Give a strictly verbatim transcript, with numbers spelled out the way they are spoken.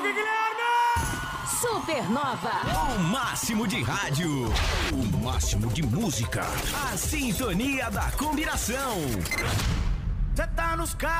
Supernova. O máximo de rádio. O máximo de música. A sintonia da combinação. Cê tá nos carros.